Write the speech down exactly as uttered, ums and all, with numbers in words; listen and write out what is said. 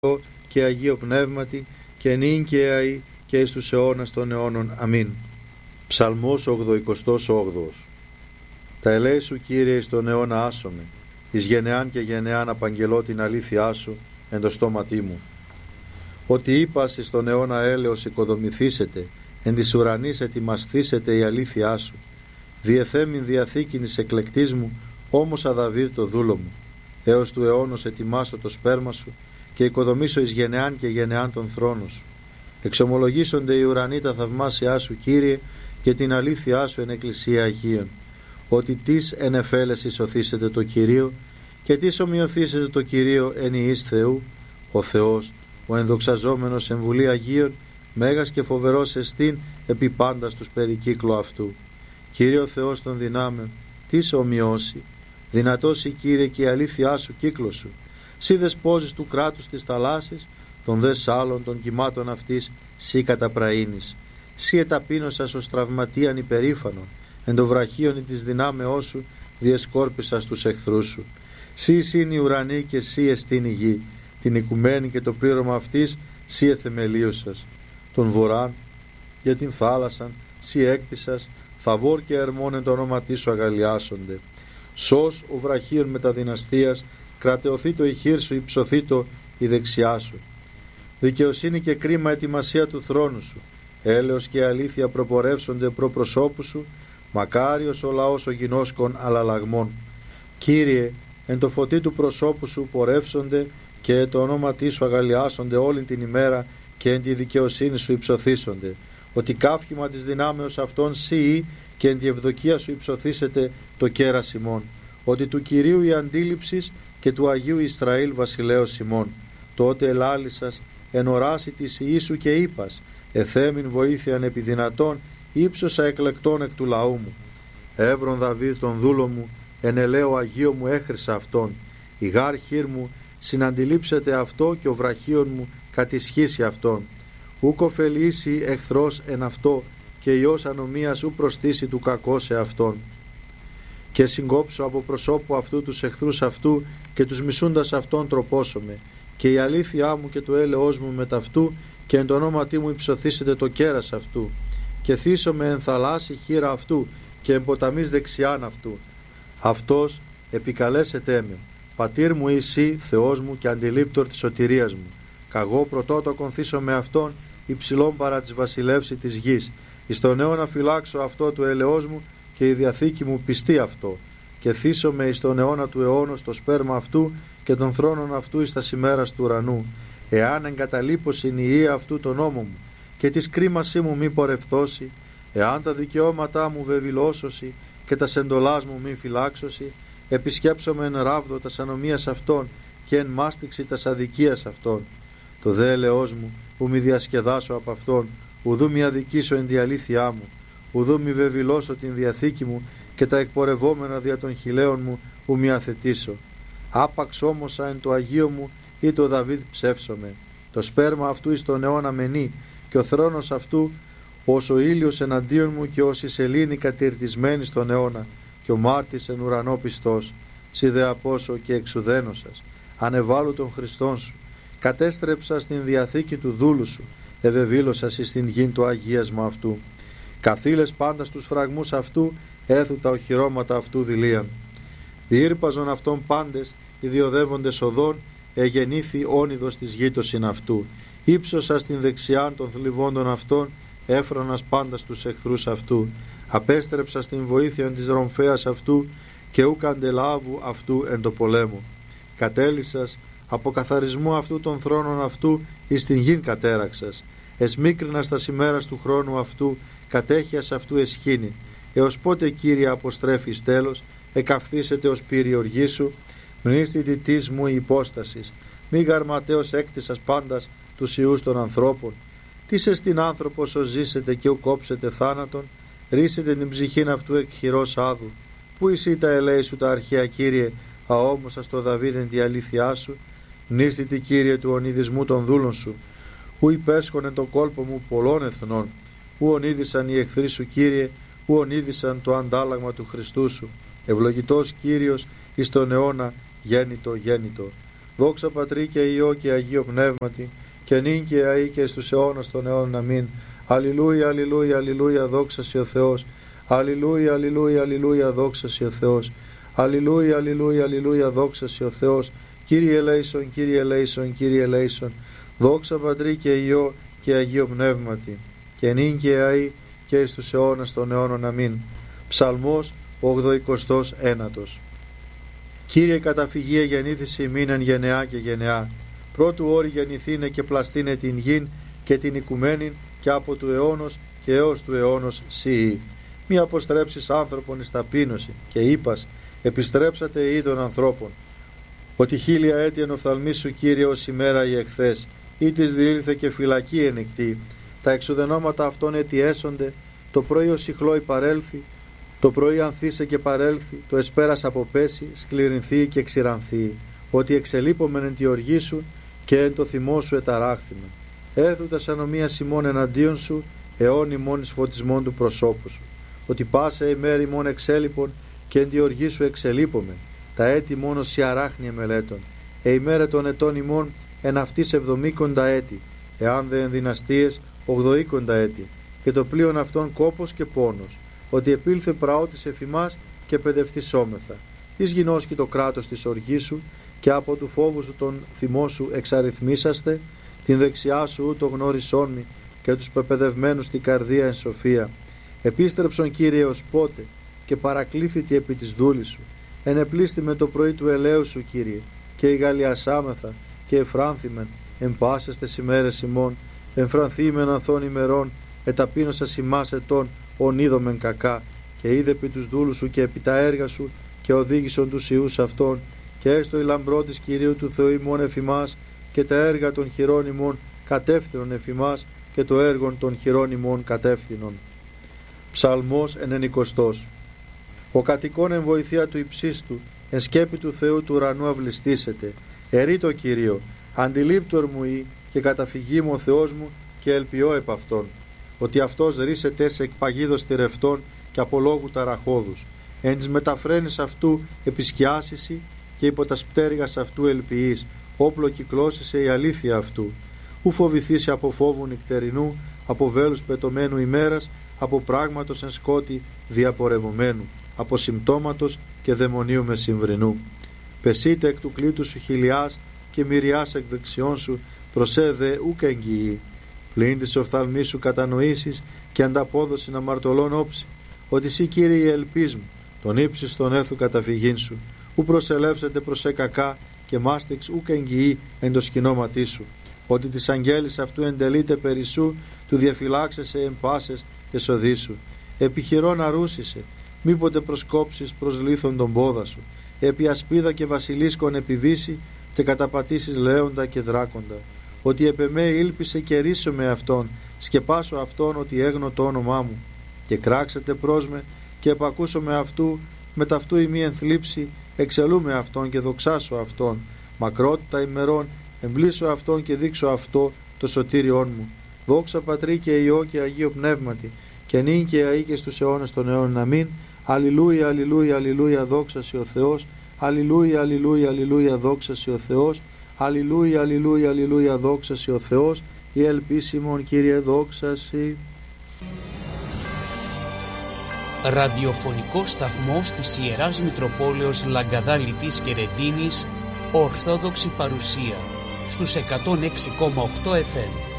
και Αγίο Πνεύματι, και νυν και αεί και εις τους αιώνας των αιώνων. Αμήν. Ψαλμός ογδοηκοστός όγδοος. Τα ελέη σου, Κύριε, εις τον αιώνα άσομαι, εις γενεάν και γενεάν απαγγελώ την αλήθειά σου εν το στόματί μου. Ότι είπας εις τον αιώνα έλεος οικοδομηθήσετε, εν της ουρανής ετοιμασθήσετε η αλήθειά σου. Διεθέμην διαθήκην εις εκλεκτής μου, όμως αδαβίδ το δούλο μου. Έως του αιώνος ετοιμάσω το σπέρμα σου και οικοδομήσω εις γενεάν και γενεάν τον θρόνο σου. Εξομολογήσονται οι ουρανοί τα θαυμάσια σου, Κύριε, και την αλήθειά σου εν εκκλησία Αγίων. Ότι τις εν εφέλες ισοθήσετε το Κυρίο και τις ομοιωθήσετε το Κυρίο εν ιής Θεού. Ο Θεός, ο ενδοξαζόμενος εν βουλή Αγίων, μέγας και φοβερός εστίν επί πάντα στους περικύκλου αυτού. Κύριε ο Θεός των δυνάμεων, τις ομοιώσει. Δυνατός η Κύριε και η αλήθειά σου κύκλο σου. Σύ δεσπόζεις του κράτους της θαλάσσης, των δε σάλων των κυμάτων αυτής, σύ καταπραήνεις. Σύ εταπείνωσας ως τραυματίαν υπερήφανον, εν το βραχίον της δυνάμεώς σου διεσκόρπισας τους εχθρούς σου. Σύ εισήν η ουρανή και σύ εστίν η γη, την οικουμένη και το πλήρωμα αυτής σύ εθεμελίωσας. Τον βοράν για την θάλασσαν σύ έκτισας, θαβόρ και ερμών εν το όνοματί σου αγαλιάσονται. Σως ο βραχίων μεταδυναστείας, κρατεωθεί το η χείρ σου, υψωθεί το η δεξιά σου. Δικαιοσύνη και κρίμα ετοιμασία του θρόνου σου, έλεος και αλήθεια προπορεύσονται προ προσώπου σου, μακάριος ο λαός ο γινώσκων αλλαλαγμών. Κύριε, εν το φωτί του προσώπου σου πορεύσονται και το ονόματί σου αγαλιάσονται όλη την ημέρα και εν τη δικαιοσύνη σου υψωθήσονται. Ότι κάφημα της δυνάμεως αυτών σύ και εν τη ευδοκία σου υψωθήσετε το κέρας ημών. Ότι του Κυρίου η αντίληψης και του Αγίου Ισραήλ βασιλέως ημών. Τότε ελάλησας εν οράση της Ιησού και είπας, εθέμην βοήθειαν επί δυνατών, ύψωσα εκλεκτών εκ του λαού μου. Εύρον Δαβίδ τον δούλο μου, εν ελαίο Αγίο μου έχρισα αυτόν. Η γάρ χείρ μου συναντιλήψεται αυτό και ο βραχίων μου κατησχύσει αυτόν. Ούκ ωφελήσει εχθρός εν αυτό και ιός ανομίας ου προστήσει του κακό σε αυτόν. Και συγκόψω από προσώπου αυτού τους εχθρούς αυτού και τους μισούντας αυτόν τροπώσομαι. Και η αλήθειά μου και το έλεος μου με ταυτού και εν το ονόματί μου υψωθήσετε το κέρας αυτού. Και θύσομαι εν θαλάσσι χείρα αυτού και εν ποταμής δεξιάν αυτού. Αυτός επικαλέσετε με, πατήρ μου εσύ Θεός μου και αντιλήπτορ της σωτηρίας μου. Καγώ πρωτότοκον θύσω με αυτόν υψηλών παρά της βασιλεύση της γης. Εις τον αιώνα φυλάξω αυτό του ελεός μου και η διαθήκη μου πιστεί αυτό. Και θύσομαι εις τον αιώνα του αιώνος το σπέρμα αυτού και των θρόνων αυτού εις τα σημέρας του ουρανού. Εάν εγκαταλείπωσιν η ιή αυτού τον νόμο μου και της κρίμασή μου μη πορευθώσει, εάν τα δικαιώματά μου βεβηλώσωση και τα σεντολάς μου μη φυλάξωση, επισκέψομαι εν ράβδο τας ανομίας αυτών και εν μάστιξη τας αδικίας αυτών. Το δε ελεός μου που μη διασκεδάσω από αυτόν, ουδού μη αδικήσω εν τη αλήθειά μου, ουδού μη βεβηλώσω την διαθήκη μου και τα εκπορευόμενα δια των χιλέων μου που μη αθετήσω. Άπαξ όμωσα εν το Αγίο μου ή το Δαβίδ ψεύσομαι. Το σπέρμα αυτού εις τον αιώνα μενεί και ο θρόνος αυτού ως ο ήλιος εναντίον μου και ως η σελήνη κατηρτισμένη στον αιώνα και ο μάρτης εν ουρανό πιστός. Σι δε απόσω και εξουδένωσας, ανεβάλλου των Χριστών σου, κατέστρεψα στην διαθήκη του δούλου σου, ευεβήλωσας εις την γην το αγίασμα αυτού. Καθήλες πάντα στους φραγμούς αυτού, έθου τα οχυρώματα αυτού δηλίαν. Διήρπαζον αυτών πάντες, ιδιοδεύοντες οδών, εγεννήθη όνειδος της γήτωσιν αυτού. Ήψωσα στην δεξιάν των θλιβόντων αυτών, έφρονας πάντα στους εχθρούς αυτού. Απέστρεψα στην βοήθεια της ρομφέας αυτού και ουκ αντελάβου αυτού εν το πολέμο. Κατέλυσας από καθαρισμού αυτού των θρόνων αυτού εις την γην κατέραξας. Εσμίκρινας τα σημέρας του χρόνου αυτού, κατέχειας αυτού εσχήνη. Έως πότε, Κύριε, αποστρέφεις τέλος, εκαυθήσετε ως πύρη οργή σου, μνήστη τιτής μου η υπόστασης, μη γαρματέως έκτισας πάντας τους ιούς των ανθρώπων. Τι σε στην άνθρωπος ως ζήσετε και ουκόψετε θάνατον, ρίσετε την ψυχήν αυτού εκ χειρός άδου. Πού εσύ τα ελέη σου τα αρχαία, Κύριε, αόμωσα στο Δαβίδεν τη αλήθειά σου, μνήστη, Κύριε, του ονειδισμού των δούλων σου, ου υπέσχονε τον κόλπο μου πολλών εθνών, ου ονείδησαν οι εχθροί σου, Κύριε, ου ονείδησαν το αντάλλαγμα του Χριστού σου. Ευλογητός Κύριος εις τον αιώνα γέννητο γέννητο. Δόξα Πατρί και Υιό και Αγίο Πνεύματι, και νυν και αεί και στους αιώνας των αιώνων. Αμήν. Αλληλούια, αλληλούια, αλληλούια, δόξα σοι ο Θεός. Αλληλούια, αλληλούια, αλληλούια, δόξα σοι ο Θεός. Αλληλούια, αλληλούια, αλληλούια, δόξα σοι ο Θεός. Κύριε ελέησον, Κύριε ελέησον, Κύριε ελέησον. Δόξα Πατρί και Υιό και Αγίο Πνεύματι, και νυν και αεί και εις τους αιώνας των αιώνων. Αμήν. Ψαλμός ογδοηκοστός ένατος. Κύριε καταφυγία γεννήθηση ημίν εν γενεά και γενεά. Πρώτου όρη γεννηθήνε και πλαστήνε την γην και την οικουμένην, και από του αιώνος και έως του αιώνος σιή. Μη αποστρέψεις άνθρωπον εις ταπείνωση, και είπας επιστρέψατε ή των ανθρώπων. Ότι χίλια έτη εν οφθαλμής σου, Κύριε, ως ημέρα η εχθές, ή της διήλθε και φυλακή ενεκτή. Τα εξουδενώματα αυτών έτη έσονται, το πρωί ως ηχλόι παρέλθει, το πρωί ανθίσε και παρέλθει, το εσπέρας αποπέσει, σκληρινθεί και ξηρανθεί. Ότι εξελείπομεν εν τη οργή σου και εν το θυμό σου εταράχθημε. Έθουτας ανομίας ημών εναντίον σου, αιών ημών εις φωτισμών του προσώπου σου. Ότι πάσα ημέρη ημών εξέλιπων και εν τη οργή σου εξελείπομεν. Τα έτη μόνο σι αράχνια μελέτων. Ε ημέρα των ετών ημών εν αυτής εβδομήκοντα έτη, εάν δε εν δυναστείες ογδοήκοντα έτη, και το πλοίον αυτών κόπος και πόνος. Ότι επήλθε πραότης εφημάς και παιδευθυσόμεθα. Της γινώσκει το κράτος της οργής σου, και από του φόβου σου τον θυμό σου εξαριθμίσαστε, την δεξιά σου ούτω γνώρισόν μη, και τους πεπαιδευμένους την καρδία εν σοφία. Επίστρεψον, Κύριε, ως πότε, και παρακλήθητη επί της δούλης σου. Ενεπλήστη με το πρωί του ελαίου σου, Κύριε, και ηγαλιασάμεθα και εφράνθημεν εν πάσες τες ημέρες ημών, εμφρανθήμεν ανθών ημερών, εταπείνωσας ημάς ετών, ον είδομεν κακά, και είδε επί τους δούλους σου και επί τα έργα σου, και οδήγησον τους ιούς αυτών, και έστω η λαμπρό της Κυρίου του Θεού ημών εφημάς, και τα έργα των χειρών ημών κατεύθυνον εφημάς, και το έργον των χειρών ημών κατεύθυνον. Ψαλμός ενενηκοστός. Ο κατοικών εν βοηθεία του υψίστου, εν σκέπη του Θεού του ουρανού αυλιστήσετε. Ερεί το Κύριο, αντιλήπτορ μου ή, και καταφυγή μου ο Θεός μου, και ελπιώ επ' αυτόν. Ότι αυτός ρίσεται σε εκπαγίδος τυρευτών και από λόγου ταραχώδους. Εν της μεταφρένης αυτού επισκιάσιση, και υπό τα πτέρυγας αυτού ελπιείς, όπλο κυκλώσισε η αλήθεια αυτού. Ου φοβηθήσει από φόβου νυχτερινού, από βέλους πετωμένου ημέρας, από πράγματος εν σκότη διαπορευωμένου, από συμπτώματος και δαιμονίου μεσημβρινού. Πεσείτε εκ του κλήτου σου χιλιάς, και μυριάς εκ δεξιών σου, προσέδε ούκ εγγυή. Πλην της οφθαλμής σου κατανοήσεις, και ανταπόδοση αμαρτωλών όψη. Ότι σύ, Κύριε, η ελπίς μου, τον ύψης τον έθου καταφυγήν σου. Ου προσελεύσετε προς ε κακά, και μάστηξ ούκ εγγυή εν το σκηνώματί σου. Ότι της αγγέλης αυτού εντελείται περισσού, του διαφυλάξεσαι εν πάσες και σοδίσου. Επιχειρών αρούσισε, μήποτε προσκόψεις προς λίθον τον πόδα σου. Επί ασπίδα και βασιλίσκον επιβήσει, και καταπατήσεις λέοντα και δράκοντα. Ότι επ' εμέ ήλπισε και ρίσω με αυτόν, σκεπάσω αυτόν ότι έγνω το όνομά μου. Και κράξετε προς με, και επακούσω με αυτού, με ταυτού ημί ενθλίψη, εξελούμε αυτόν και δοξάσω αυτόν. Μακρότητα ημερών, εμπλήσω αυτόν και δείξω αυτό το σωτήριόν μου. Δόξα Πατρί και Υιό και Αγίο Πνεύματι, και νυν και αεί και στους αιώνας των αιώνων. Αμήν. Αλληλούια, αλληλούια, αλληλούια, δόξα σοι ο Θεός. Αλληλούια, αλληλούια, αλληλούια, δόξα σοι ο Θεός. Αλληλούια, αλληλούια, αλληλούια, δόξα σοι ο Θεός. Η ελπίσιμον, Κύριε, δόξα σοι. Ραδιοφωνικό σταθμός της Ιεράς Μητροπόλεως Λαγκαδά Λιτής και Ρεντίνης, Ορθόδοξη παρουσία στους εκατόν έξι κόμμα οκτώ εφ εμ.